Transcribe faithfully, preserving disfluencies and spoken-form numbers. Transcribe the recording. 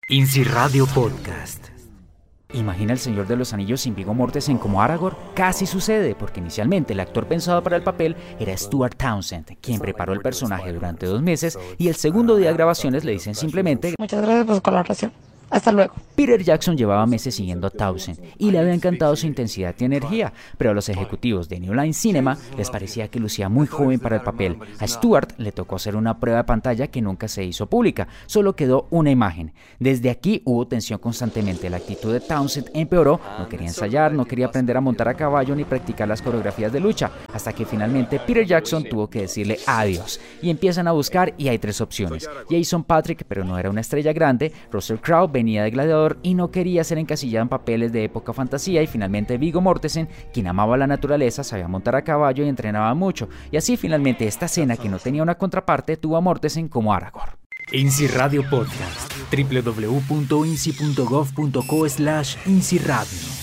INSI Radio Podcast. ¿Imagina el Señor de los Anillos sin Viggo Mortensen como Aragorn? Casi sucede, porque inicialmente el actor pensado para el papel era Stuart Townsend, quien preparó el personaje durante dos meses y el segundo día de grabaciones le dicen simplemente muchas gracias por su colaboración. Hasta luego. Peter Jackson llevaba meses siguiendo a Townsend y le había encantado su intensidad y energía, pero a los ejecutivos de New Line Cinema les parecía que lucía muy joven para el papel. A Stuart le tocó hacer una prueba de pantalla que nunca se hizo pública, solo quedó una imagen. Desde aquí hubo tensión constantemente, la actitud de Townsend empeoró, no quería ensayar, no quería aprender a montar a caballo ni practicar las coreografías de lucha, hasta que finalmente Peter Jackson tuvo que decirle adiós. Y empiezan a buscar y hay tres opciones. Jason Patric, pero no era una estrella grande, Russell Crowe venía de Gladiador y no quería ser encasillado en papeles de época fantasía, y finalmente Viggo Mortensen, quien amaba la naturaleza, sabía montar a caballo y entrenaba mucho, y así finalmente esta escena que no tenía una contraparte tuvo a Mortensen como Aragorn. INSI Radio Podcast. doble u doble u doble u punto insi punto gov punto co slash INSI Radio.